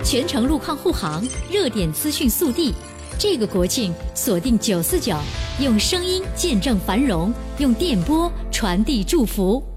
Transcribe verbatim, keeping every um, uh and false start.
全程路况护航，热点资讯速递。这个国庆锁定九四九，用声音见证繁荣，用电波传递祝福。